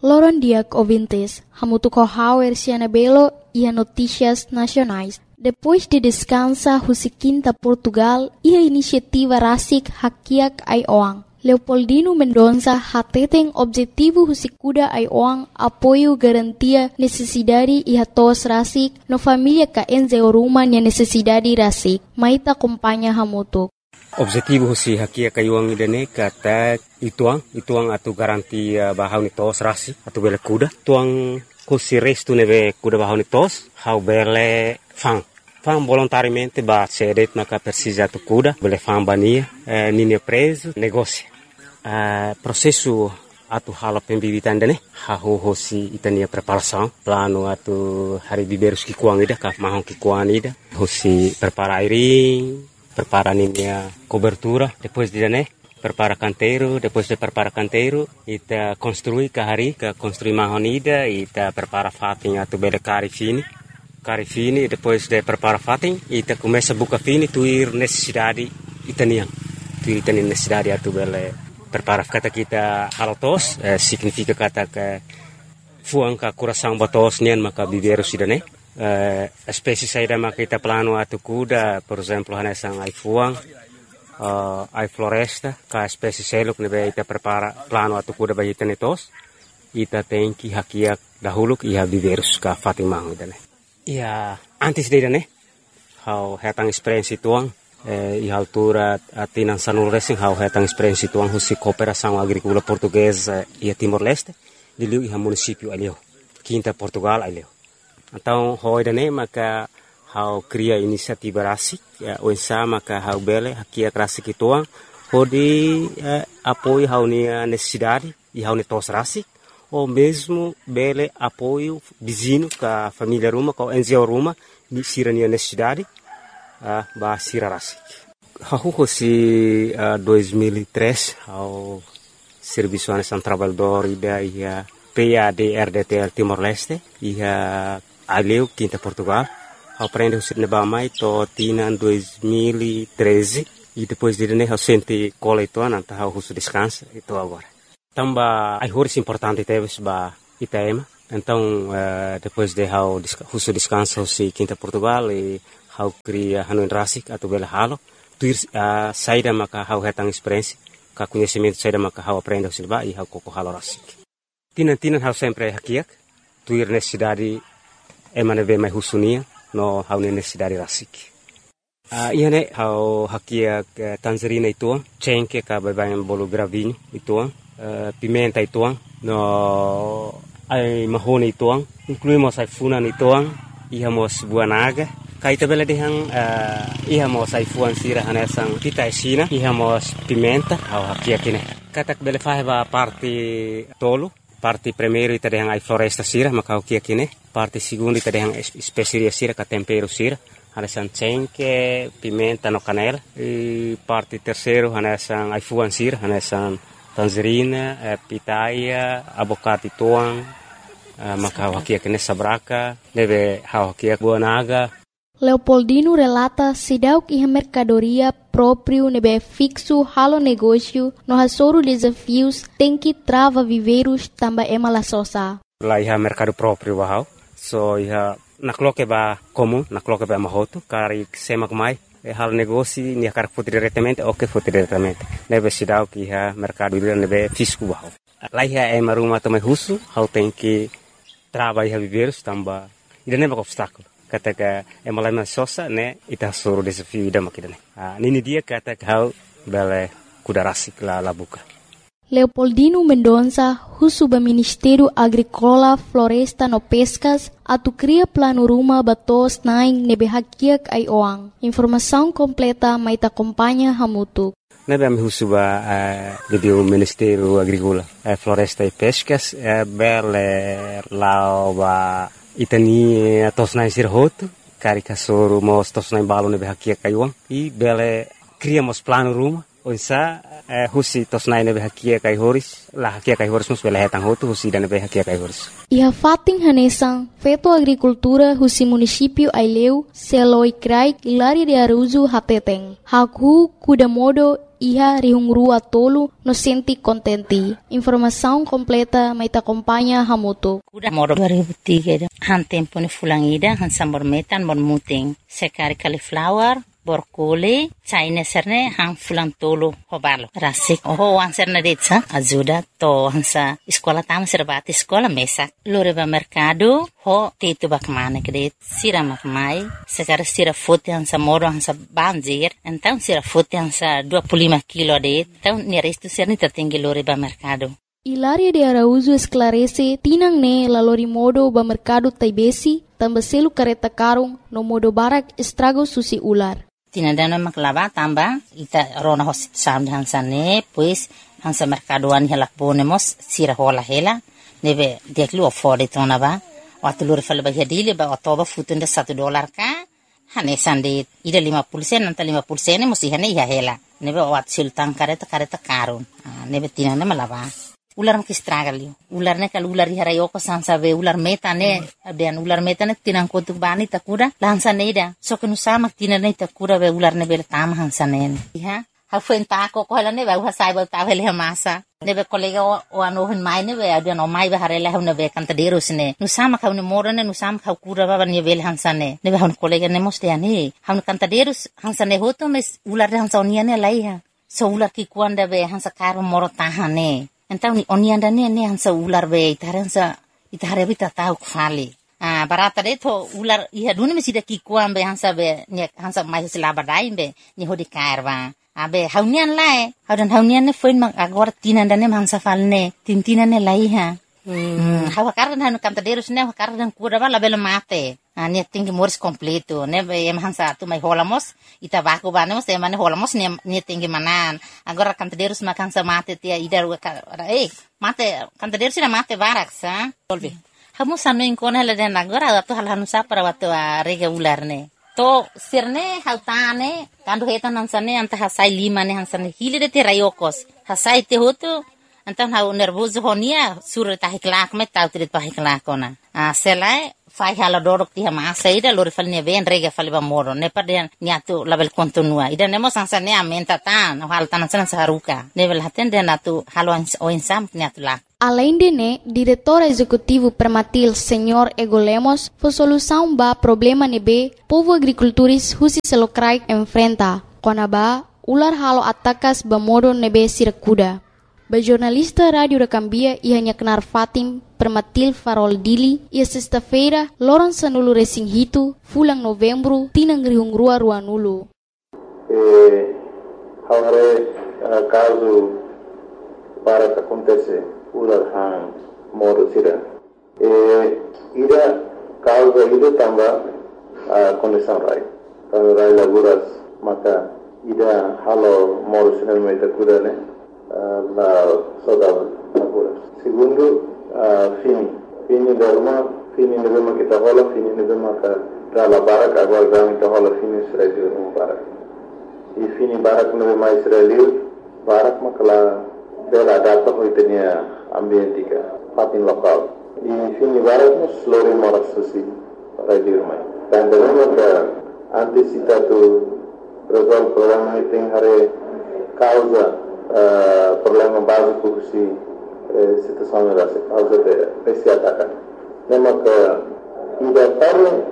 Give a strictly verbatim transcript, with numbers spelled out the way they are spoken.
Loron Diak ouvintes, hamutu corral Erciana Belo e a notícias nacionais. Depois de descansa Husiquinta Portugal e a iniciativa Rasik Hakiak Aioang. Leopoldino Mendonça hateten objetivo Husikuda Aioang apoio garantia necessidade e hatos Rasik no família ka enzeoruma nia necessidade Rasik. Maita acompanha hamutu. Objetivo husi hakia kayuang idane kata ituang ituang atu garanti bahau ni tos rasi atu bele kuda tuang husi restu neve kuda bahau ni tos hau bele fang fang volontariamente ba cedet maka persija tu kuda bele fang bania eh, nini preso negócio eh, processo atu hala pembibitan dane hau husi itania preparação plano atu hari biberus ki kuang ida ka mahong ki kuang ida husi prepara airing prepara a cobertura, depois de né, prepara canteiro, depois de prepara canteiro, ita construi kahari, ka construi mahonida, ita prepara fatin atu bele cari fini, cari fini, depois de prepara fatin, ita começa buka fini, tuir necessidade itaniang, tuir itani necessidade atu bele prepara kata kita halotos, eh, significa kata ke fuang ka coração batos nian maka biberu sidane. Uh, espécie saída maka kita plano atu kuda, por exemplo, hanesang ai fuang, uh, ai floresta, ka espécie seluk nebe ita prepara plano atu kuda bagi tenetos, ita tenki hakiak dahuluk iha biberus ka fatimang idane. Ia antes de idane, hau hetang experiência tuang, eh, iha altura atinan sanul racing hau hetang experiência tuang husi cooperação agrícola portuguesa ia Timor-Leste, diliu iha município alio, Quinta Portugal alio. Então, hoi dane maka hau cria inisiativa rasik, o ensa maka hau bele hakia rasik ituang, hodi eh, apoio hau nia necessidade e hau netos rasik, ou mesmo bele apoio vizinho ka família ruma, ka N G O ruma, ni sira nia necessidade, uh, ba sira rasik. Hau hosi uh, dois mil e três, hau Serviço Nacional Trabalhador ida ia P A D R D T L Timor-Leste, ia aleu Quinta Portugal, ao aprender o cinema mai to tinan dois mil e treze e depois de né eu senti cola itu nanta hau husu descansa itu agora. Tamba ai horas importante teve ba Itaema. Então uh, depois de hau husu descansa husi Quinta Portugal e hau cria hanu rasik atau bela halo tuir uh, saída maka hau hetang experiência ka conhecimento saída maka hau aprender o cinema e hau koko halo rasik. Tinan tinan hau sempre hakiak tuir necessidade emane ve mai husunia no hau necessidade rasik. Uh, ia ne hau hakia uh, tangerina ituang, cengke ka babayan bolo gravini ituang, uh, pimenta ituang, no ai mahone ituang, incluímos ai funan ituang, ihamos buanaga, kaita bela dehang uh, ihamos ai fuan sira hanesang kita esina, ihamos pimenta hau hakia kine. Katak bela faheba parte tolo, parte primeiro ita dehang ai floresta sira maka hakia kine. Parte segundo ita dehang especiaria sira ka tempero sira hanesan cengke, pimenta no canela e parte terceiro hanesan ai fuan sira hanesan tangerina, eh, pitaya, abocado tuang, eh, maka hakia kene sabraka, deve hakia buanaga. Leopoldino relata sidauk iha mercadoria próprio nebe fixo halo negócio no hasoro desafios tem que trava viveiros tamba ema la sosa. Lá iha mercado próprio bahau. So iha nakloke ba comum, nakloke ba mahoto, kari semak mai, e hal negócio ni akar foto diretamente, ok foto diretamente. Nebe sidau ki iha mercado ira nebe fisco bahau. Lá iha é maruma também russo, hal tem que trava iha viveiros tamba, ida nebe obstáculo. Kata ka é malama sosa né, ita soro desafio ida makidane. Ah, nini dia kata hal bele kudarasik la la buka. Leopoldino Mendonça, Husuba Ministério Agrícola, Floresta no Pescas, atu cria plano ruma batos naing nebe hakiak ai oang. Informação completa maita acompanha hamutu. Nebe am Husuba uh, do Ministério Agrícola, uh, Floresta e Pescas, uh, bele lauba itani tos naing sirhoto, kari kasoro mos tos naing balo nebe hakiak ai oang. E bele criamos plano ruma onsa eh, husi tosnai nebe hakia kai horis la hakia kai horis mus bela hetang hotu husi dan nebe hakia kai horis. Iha fating hanesang feto agricultura husi município Aileu seloi krai Hilaria de Araújo hateteng. Haku kuda modo iha rihungrua tolu no senti contenti. Informação completa mai ta acompanha Hamuto. Kuda modo dua ribu tiga han tempo ni fulangida han sambor metan bon muting sekari cauliflower borkole China serne hang fulang tolo hobalo rasik oh wan serne detsa ajuda to hansa sekolah tam serbati sekolah mesak loreba mercado ho tetu bakmane kede sira makmai sekarang sira foto hansa moro hansa banjir então sira foto hansa dua puluh lima kilo de então ni resto serni tertinggi loreba mercado. Hilaria de Araújo esclarece tinang ne lalori modo ba mercado taibesi tambah selu kareta karung no modo barak estrago susi ular. Tinadana maklava tamba ita rona hosit sam hansane pues hansa mercadoan hela ponemos sira hola hela neve deklu afford tona ba watulur fal ba hedile ba otoba futunda satu dolar ka hane sande ida lima puluh sen nanta lima puluh sen musi hane ya hela neve wat sultan kareta kareta karun neve tinana malava ular maki stragalio ular ne kal ular hara yoko sansa ve ular meta ne abian ular meta ne tinang kotuk bani takura lansa neda so kenu sama tinane takura ve ular ne bel tam hansa ne ha ha fen ta ko ko ne ve ha sai ba ta vele masa ne ve kolega o ano hen mai ne ve abian o mai ve hare le ne ve kanta deros ne nu sama ka ne mora ne nu sama ka kura ba ne vel hansa ne ne ve han kolega ne moste ani han kanta deros hansa ne hoto mes ular hansa onia ne lai ha so ular ki kuanda ve hansa karo moro tahane. Então oni anda ne ne hansa ular be itaransa itare bita tau khali ah barata de to ular iha duni mesida ki kuam be hansa be ne hansa mai sila badai be ni hodi karwa abe haunian lae haudan haunian ne foin mang agora tinanda ne hansa falne tintina ne lai ha hmm hawa kardan hanu kanta derus ne hawa kardan kura bala bela mate ah ne tingi moris completo ne be em hansa tu mai holamos ita baku banemos e mane holamos ne ne tingi manan agora kanta derus makan sa mate tia idar eh mate kanta derus na mate barak sa volve hamu sanu inkona le den agora tu hal hanu sa para watu rega ular ne to sirne hautane kandu hetan hansane anta hasai lima ne hansane hile de te rayokos hasai te hotu então hau nervoso honia sur ta hiklak me tau trit pa hiklak ona ah selai fai hala dorok ti hama saida lor fal ne ven rega fal ba moro ne paden niatu label kontinua ida nemo sansa ne amenta tan hal tan san saruka nevel haten de natu halo o insam niatu la. Além de né, diretor executivo Permatil, senhor Ego Lemos, foi solução ba problema nebe povo agricultores husi selokrai enfrenta. Konaba ular halo atakas ba modo nebe sirakuda. Ba jornalista Radio da Cambia ia hanya kenar Fatim Permatil Farol Dili ia sexta-feira loron sanulu resing hitu fulang novembro tinang rihungrua ruanulu. Eh, hare uh, caso para que acontece ular han modo sira. Eh, ida causa ida tamba uh, condição rai. Kalau rai laguras maka ida halo modo sira meta kuda ne. La saudade agora. Segundo, uh, fini. Fini derma, fini nevema kita hola, fini nevema ka rala barak agora gami kita hola fini Israel no barak. E fini barak nevema Israel, barak makala bela data hoitenia ambientika, fatin lokal. E fini barak no slori moras susi radio mai. Dan derma ka antisipatu resolve problema iting hare causa Uh, problema básico que se uh, situação era essa causa de esse ataque. Lembra que ida para